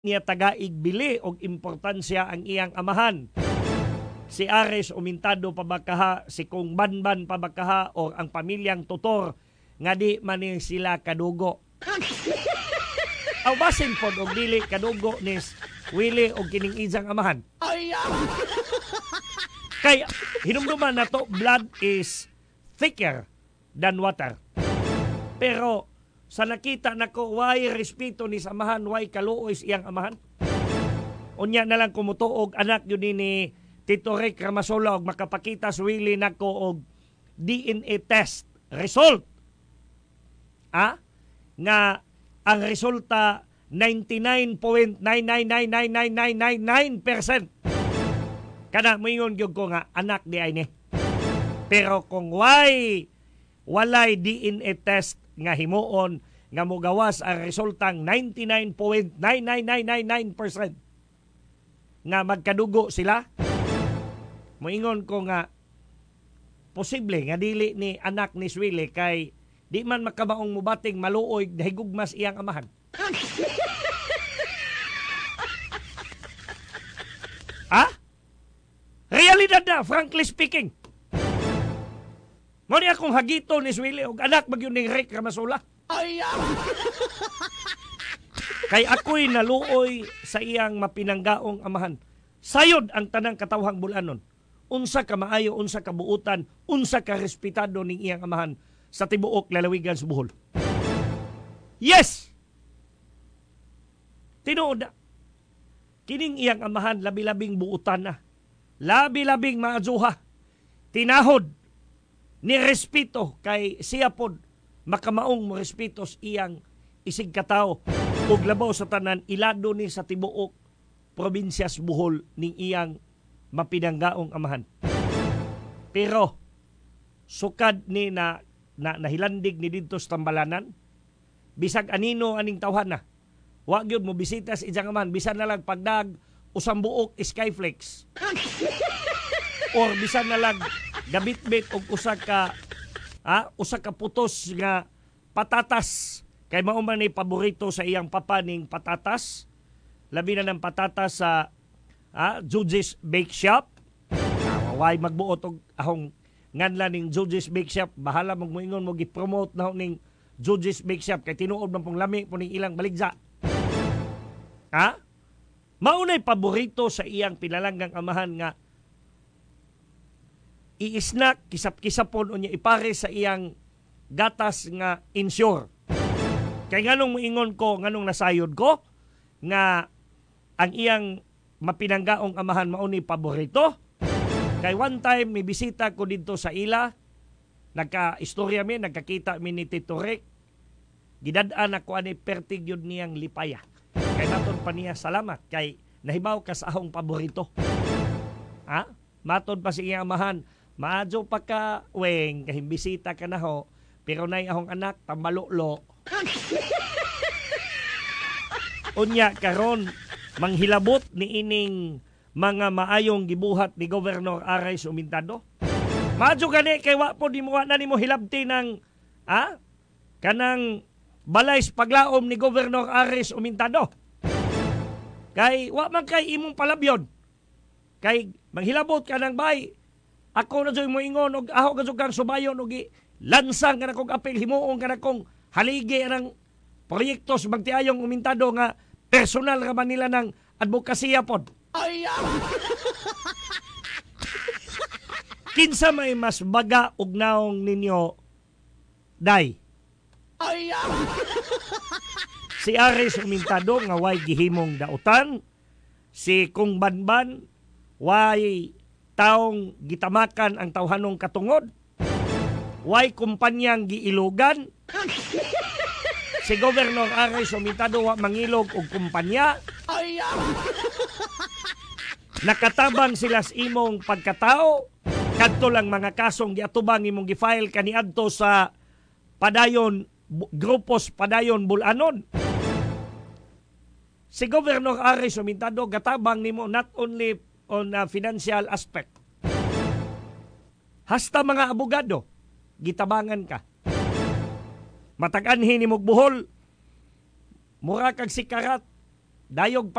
niya taga-igbili og importansya ang iyang amahan. Si Ares umintado pabakaha, si Kung Banban pabakaha, o ang pamilyang Tutor nga di man ni sila kadugo. Aw basin pod og dili kadugo ni Willie og kining iyang amahan. Kay hinumduman na to, blood is thicker than water. Pero sa nakita nako, why respeto ni samahan, why kaluoy iyang amahan. Unya na lang kumutuog anak yun ni Tito Rick Ramasola og makapakita sa Willie nako og DNA test result. Nga ang resulta 99.9999999% kana moingon gyud ko nga anak di ay ni. Pero kung walay DNA test nga himuon nga mogawas ang resultang 99.99999% nga magkadugo sila, moingon ko nga posible nga dili ni anak ni Swile kay di man makamaong mubating maluoy dahigugmas iyang amahan. Realidad na, frankly speaking. Muna akong hagito ni Swile og anak magyun ni Rick Ramasola. Kay ako'y naluoy sa iyang mapinanggaong amahan. Sayod ang tanang katawhang bulanon. Unsa ka maayo, unsa ka buutan, unsa ka respetado ning iyang amahan sa tibuok lalawigan sa Bohol. Yes! Tinuod na. Kining iyang amahan labi-labing buutan na. Labi-labing maajuha. Tinahod ni respeto kay siya pod makamaong mo respetos iyang isig katao ug labaw sa tanan ilado ni sa tibuok probinsya sa Bohol ning iyang mapinanggaong amahan. Pero sukad ni na nahilandig ni didto sa Tambalanan, bisag anino aning tawhan na, wa gyud mo bisita sa iyang amahan, bisan na lang pagdag usang buok Skyflex or bisan na lang gabit-bit og usa ka putos nga patatas kay mao man ni paborito sa iyang papa ning patatas, labi na ng patatas sa Judy's Bake Shop. Why magbuot og ahong nganlan ning Judy's Bake Shop, bahala mo moingon mo gi-promote na ning Judy's Bake Shop kay tinuod man pong lami po ning ilang baligza. Maunay paborito sa iyang pinalanggang amahan nga i-snack, kisap-kisapon o niya ipare sa iyang gatas nga insure. Kay nganong moingon ko, nganong nasayod ko, nga ang iyang mapinanggaong amahan maunay paborito. Kay one time, may bisita ko dito sa ila, nagka-istorya mi, nagkakita mi ni Tito Rick, gidadaan ako ani pertig yun niyang lipaya. Kay maton pa niya salamat, kay nahibaw ka sa ahong paborito. Maton pa si iyang amahan, maadyo pa ka, weng, kahimbisita ka na ho, pero nay ahong anak, tambalolo. Unya karon manghilabot ni ining mga maayong gibuhat ni Governor Ares Umintado. Maadyo gani, kay wa po di mo na ni mo hilabti ng kanang balay paglaom ni Governor Ares Umintado. Kay wa man kay imong palabyon. Kay manghilabot ka ng bay. Ako na joy mo ingon og aho ka kang subayon og lansang ka na kong apel himuong ka na kong haligi ng proyektos magtiayong Umintado nga personal ka man nila ng advokasya pod. Kinsa may mas baga og naong ninyo day? Si Ares Umintado nga way gihimong dautan, si Kung Banban way taong gitamakan ang tawhanong katungod, way kumpanyang giilugan, si Governor Ares Umintado wa mangilog og kumpanya, nakatabang sila sa imong pagkatao, kadto lang mga kasong giatubang imong gifile kaniadto sa padayon grupos padayon bulanon. Si Governor Ares Umintado gatabang nimo not only on a financial aspect. Hasta mga abogado, gitabangan ka. Matag-anhin ni Bohol, mura kag sikarat, dayog